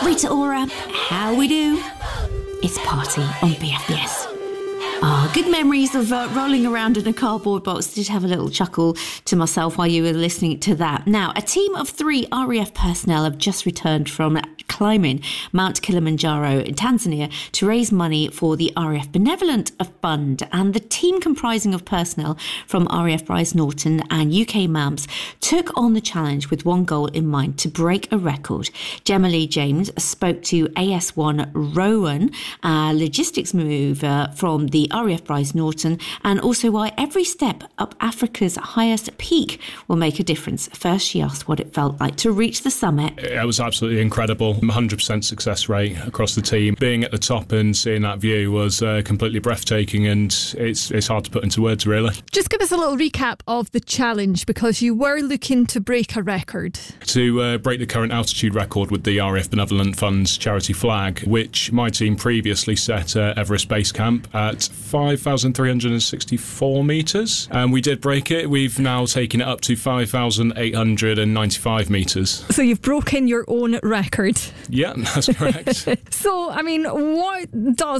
Rita Ora, how we do? It's Party on BFBS. Good memories of rolling around in a cardboard box. Did have a little chuckle to myself while you were listening to that. Now, a team of 3 RAF personnel have just returned from climbing Mount Kilimanjaro in Tanzania to raise money for the RAF Benevolent Fund. And the team, comprising of personnel from RAF Bryce Norton and UK MAMS, took on the challenge with one goal in mind: to break a record. Gemma Lee James spoke to AS1 Rowan, a logistics mover from the RAF Bryce Norton, and also why every step up Africa's highest peak will make a difference. First, she asked what it felt like to reach the summit. It was absolutely incredible. 100% success rate across the team. Being at the top and seeing that view was completely breathtaking, and it's hard to put into words, really. Just give us a little recap of the challenge, because you were looking to break a record. To break the current altitude record with the RAF Benevolent Fund's charity flag, which my team previously set at Everest Base Camp at 5,364 metres. And we did break it. We've now taken it up to 5,895 metres. So you've broken your own record. Yeah, that's correct. So, I mean, what does